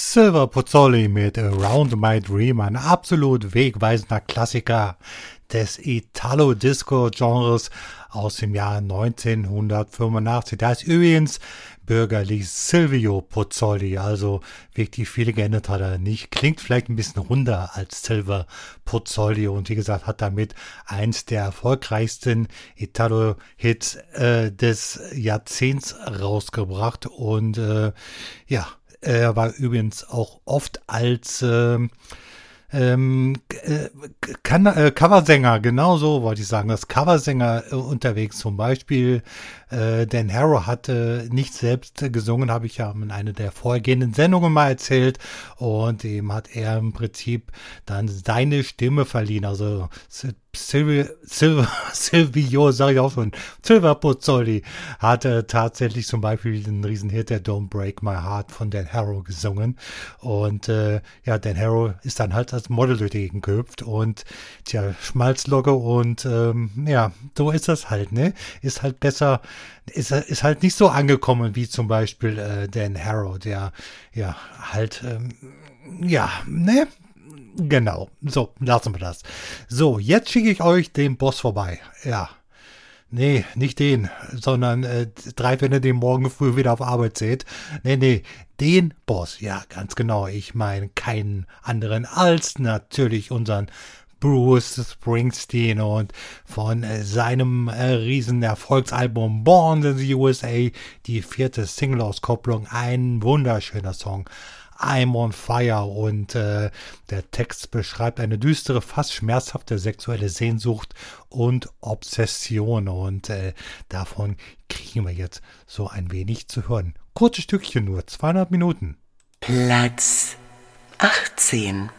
Silver Pozzoli mit Around My Dream, ein absolut wegweisender Klassiker des Italo-Disco-Genres aus dem Jahr 1985. Da ist übrigens bürgerlich Silvio Pozzoli, also wirklich viel geändert hat er nicht. Klingt vielleicht ein bisschen runder als Silver Pozzoli und wie gesagt hat damit eins der erfolgreichsten Italo-Hits des Jahrzehnts rausgebracht und er war übrigens auch oft als Coversänger, genau so wollte ich sagen, als Coversänger unterwegs. Zum Beispiel Dan Harrow hatte nicht selbst gesungen, habe ich ja in einer der vorhergehenden Sendungen mal erzählt, und dem hat er im Prinzip dann seine Stimme verliehen, also Silvio, sag ich auch schon, Silver Pozzoli hatte tatsächlich zum Beispiel den Riesenhit der Don't Break My Heart von Dan Harrow gesungen, und Dan Harrow ist dann halt als Model durch die Gegend gehüpft und Schmalzlocke und so ist das halt, ne? Ist halt besser, ist halt nicht so angekommen wie zum Beispiel Dan Harrow, der Genau, so, lassen wir das. So, jetzt schicke ich euch den Boss vorbei. Ja, nee, nicht den, sondern wenn ihr den morgen früh wieder auf Arbeit seht. Nee, den Boss, ja, ganz genau. Ich meine keinen anderen als natürlich unseren Bruce Springsteen und von seinem riesen Erfolgsalbum Born in the USA, die 4. Single-Auskopplung, ein wunderschöner Song. I'm on Fire, und der Text beschreibt eine düstere, fast schmerzhafte sexuelle Sehnsucht und Obsession, und davon kriegen wir jetzt so ein wenig zu hören. Kurzes Stückchen nur, 200 Minuten. Platz 18.